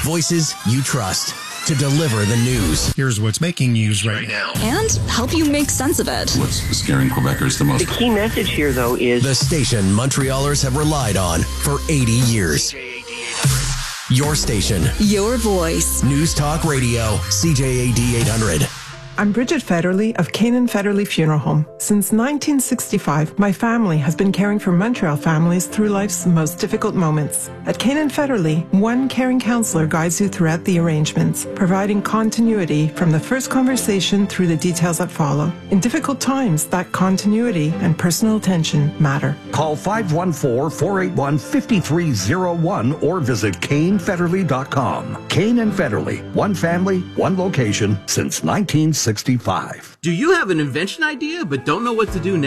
Voices you trust to deliver the news. Here's what's making news right now. And help you make sense of it. What's scaring Quebecers the most? The key message here, though, is the station Montrealers have relied on for 80 years. Your station. Your voice. News Talk Radio, CJAD 800. I'm Bridget Federley of Canaan Federley Funeral Home. Since 1965, my family has been caring for Montreal families through life's most difficult moments. At Canaan Federley, one caring counselor guides you throughout the arrangements, providing continuity from the first conversation through the details that follow. In difficult times, that continuity and personal attention matter. Call 514-481-5301 or visit CainFederley.com. Cain and Federley, one family, one location since 1965. Do you have an invention idea but don't know what to do next?